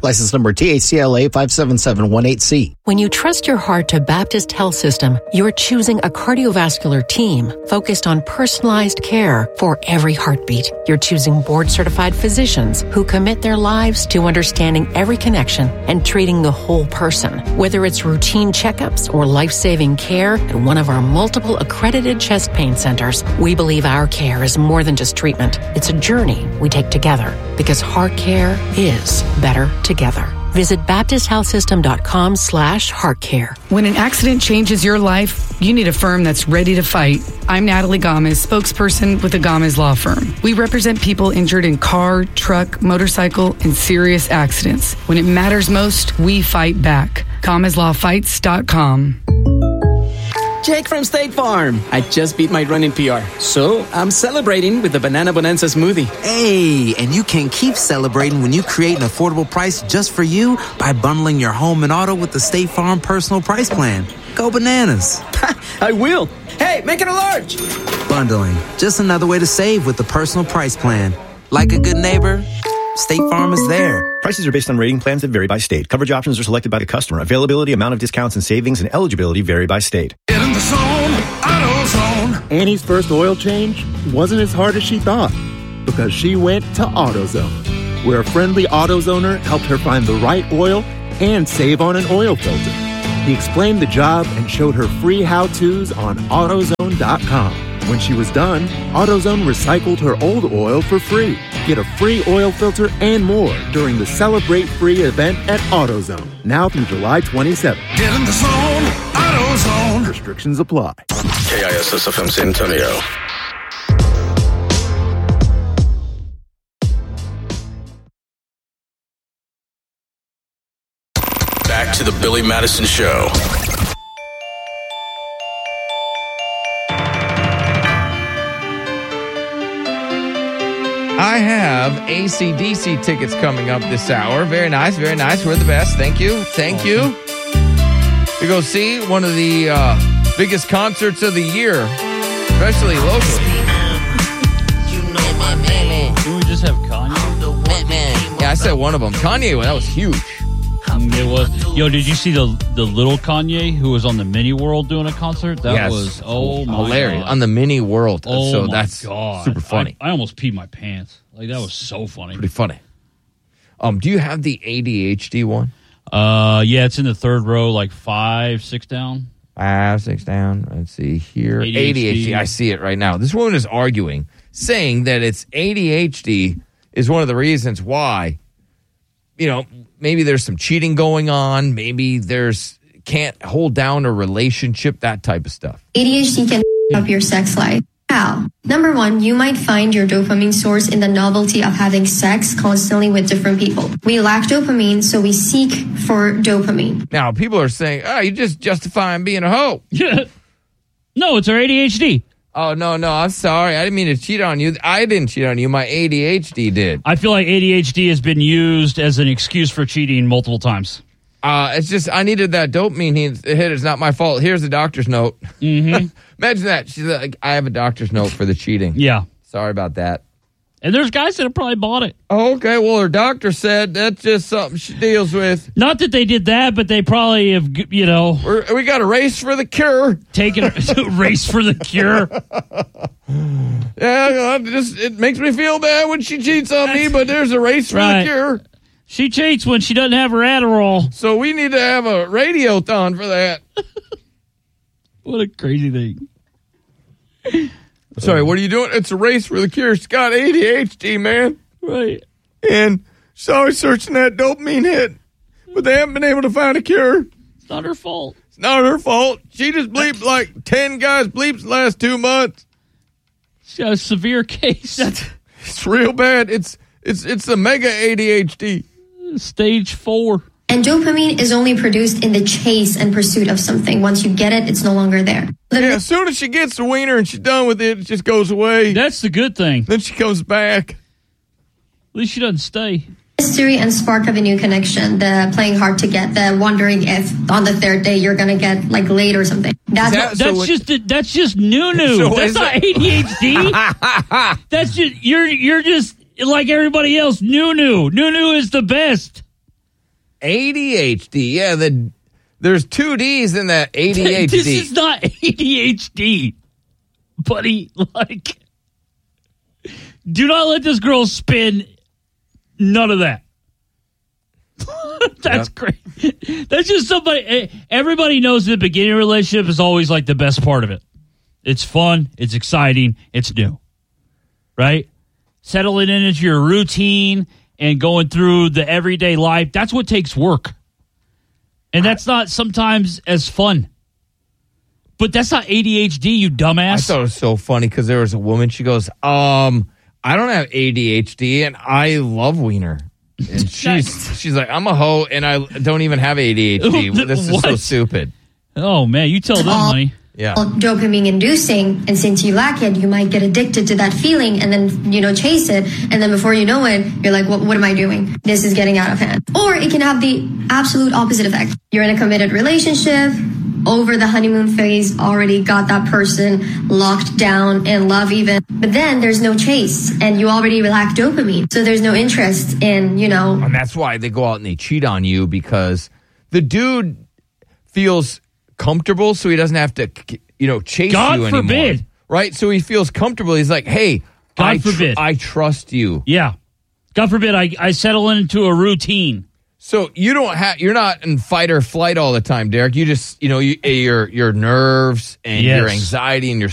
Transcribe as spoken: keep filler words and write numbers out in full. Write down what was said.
License number T A C L A five seven seven one eight C. When you trust your heart to Baptist Health System, you're choosing a cardiovascular team focused on personalized care for every heartbeat. You're choosing board-certified physicians who commit their lives to understanding every connection and treating the whole person. Whether it's routine checkups or life-saving care at one of our multiple accredited chest pain centers, we believe our care is more than just treatment. It's a journey we take together because heart care is better together. Visit baptist health system dot com slash heart care. When an accident changes your life, you need a firm that's ready to fight. I'm Natalie Gomez, spokesperson with the Gomez Law Firm. We represent people injured in car, truck, motorcycle, and serious accidents. When it matters most, we fight back. Gomez Law Fights dot com. Jake from State Farm. I just beat my running P R, so I'm celebrating with the Banana Bonanza smoothie. Hey, and you can keep celebrating when you create an affordable price just for you by bundling your home and auto with the State Farm Personal Price Plan. Go bananas. I will. Hey, make it a large. Bundling, just another way to save with the Personal Price Plan. Like a good neighbor, State Farm is there. Prices are based on rating plans that vary by state. Coverage options are selected by the customer. Availability, amount of discounts and savings, and eligibility vary by state. Get in the zone, AutoZone. Annie's first oil change wasn't as hard as she thought because she went to AutoZone, where a friendly AutoZoner helped her find the right oil and save on an oil filter. He explained the job and showed her free how-tos on AutoZone dot com. When she was done, AutoZone recycled her old oil for free. Get a free oil filter and more during the Celebrate Free event at AutoZone, now through July twenty-seventh. Get in the zone, AutoZone. Restrictions apply. K I S S F M San Antonio. Back to the Billy Madison Show. I have A C D C tickets coming up this hour. Very nice, very nice. We're the best. Thank you. Thank you. To go see one of the uh, biggest concerts of the year, especially locally. You know my man. Didn't we just have Kanye? Man. Yeah, I said one of them. Kanye, that was huge. It was. Yo, did you see the the little Kanye who was on the Mini World doing a concert? That yes. was oh my hilarious God. On the Mini World. Oh so my that's God. super funny. I, I almost peed my pants. Like that was so funny. Pretty funny. Um, do you have the A D H D one? Uh, yeah, it's in the third row, like five, six down. Five, six down. Let's see here. A D H D. A D H D. I see it right now. This woman is arguing, saying that it's A D H D is one of the reasons why, you know, maybe there's some cheating going on. Maybe there's can't hold down a relationship, that type of stuff. A D H D can up your sex life. How? Number one, you might find your dopamine source in the novelty of having sex constantly with different people. We lack dopamine, so we seek for dopamine. Now, people are saying, oh, you're just justifying being a hoe. Yeah. No, it's our A D H D. Oh, no, no, I'm sorry. I didn't mean to cheat on you. I didn't cheat on you. My A D H D did. I feel like A D H D has been used as an excuse for cheating multiple times. Uh, it's just, I needed that dopamine hit. It's not my fault. Here's the doctor's note. Mm-hmm. Imagine that. She's like, I have a doctor's note for the cheating. Yeah. Sorry about that. And there's guys that have probably bought it. Oh, okay. Well, her doctor said that's just something she deals with. Not that they did that, but they probably have, you know. We're, we got a race for the cure. Taking a race for the cure. Yeah, just it makes me feel bad when she cheats on me, but there's a race for Right. the cure. She cheats when she doesn't have her Adderall. So we need to have a radiothon for that. What a crazy thing. Sorry, what are you doing? It's a race for the cure. She's got A D H D, man. Right. And she's always searching that dopamine hit. But they haven't been able to find a cure. It's not her fault. It's not her fault. She just bleeped like ten guys bleeps the last two months. She's got a severe case. It's real bad. It's it's it's a mega A D H D. Stage four. And dopamine is only produced in the chase and pursuit of something. Once you get it, it's no longer there. The Yeah, as soon as she gets the wiener and she's done with it, it just goes away. That's the good thing. Then she comes back. At least she doesn't stay. mystery and spark of a new connection, the playing hard to get, the wondering if on the third day you're going to get like late or something. That's, that, what, that's so just that's just new new. So that's not A D H D. That's just you're you're just like everybody else. New new new new is the best. A D H D. Yeah, the there's two D's in that A D H D. This is not A D H D, buddy. Like, do not let this girl spin. None of that. That's yep. great. That's just somebody. Everybody knows the beginning of a relationship is always like the best part of it. It's fun. It's exciting. It's new. Right? Settling in into your routine and going through the everyday life. That's what takes work. And that's not sometimes as fun. But that's not A D H D, you dumbass. I thought it was so funny because there was a woman. She goes, um, I don't have A D H D and I love wiener. And she's she's like, I'm a hoe and I don't even have A D H D. This is what? So stupid. Oh, man, you tell them, honey. Yeah. Dopamine inducing, and since you lack it, you might get addicted to that feeling and then, you know, chase it. And then before you know it, you're like, what, what am I doing? This is getting out of hand. Or it can have the absolute opposite effect. You're in a committed relationship, over the honeymoon phase, already got that person locked down in love even. But then there's no chase and you already lack dopamine. So there's no interest in, you know. And that's why they go out and they cheat on you, because the dude feels comfortable, so he doesn't have to, you know, chase God you anymore. God forbid. Right? So he feels comfortable. He's like, hey, God I, tr- forbid. I trust you. Yeah. God forbid I, I settle into a routine. So you don't have, you're not in fight or flight all the time, Derek. You just, you know, you, your your nerves and yes. your anxiety and your